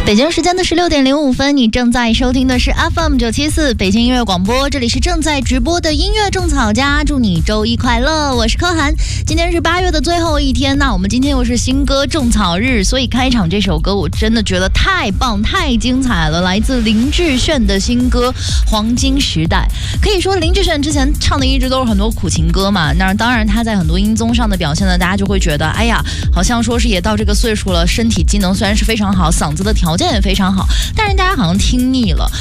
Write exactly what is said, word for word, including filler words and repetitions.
北京时间的十六点零五分，你正在收听的是 F M 九七四北京音乐广播，这里是正在直播的音乐种草家，祝你周一快乐，我是柯涵。今天是八月的最后一天，那我们今天又是新歌种草日，所以开场这首歌我真的觉得太棒太精彩了，来自林志炫的新歌《黄金时代》。可以说林志炫之前唱的一直都是很多苦情歌嘛，那当然他在很多音综上的表现呢，大家就会觉得哎呀，好像说是也到这个岁数了，身体机能虽然是非常好，嗓子的条件也非常好，但是大家好像听腻了。